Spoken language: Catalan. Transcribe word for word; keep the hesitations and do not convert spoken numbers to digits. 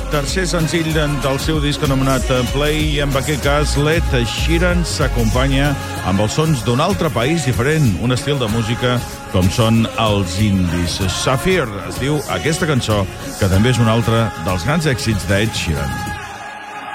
tercer senzill del seu disc anomenat Play, i en aquest cas l'Ed Sheeran s'acompanya amb els sons d'un altre país diferent, un estil de música com són els indis. Sapphire es diu aquesta cançó, que també és un altre dels grans èxits d'Ed Sheeran.